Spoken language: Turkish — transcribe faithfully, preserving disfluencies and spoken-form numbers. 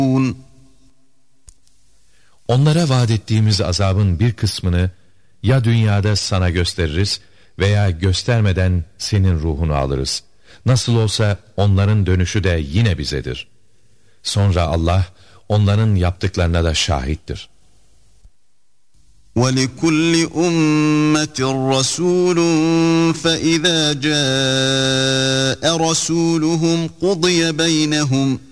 Onlara vaat ettiğimiz azabın bir kısmını ya dünyada sana gösteririz veya göstermeden senin ruhunu alırız. Nasıl olsa onların dönüşü de yine bizedir. Sonra Allah onların yaptıklarına da şahittir. وَلِكُلِّ أُمَّةٍ رَسُولٌ فَإِذَا جَاءَ رَسُولُهُمْ قُضِيَ بَيْنَهُمْ